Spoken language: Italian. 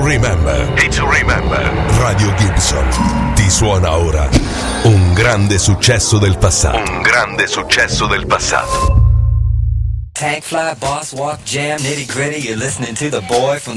remember. Radio Gibson ti suona ora un grande successo del passato. Tank fly, boss walk, jam, nitty gritty. You're listening to the boy from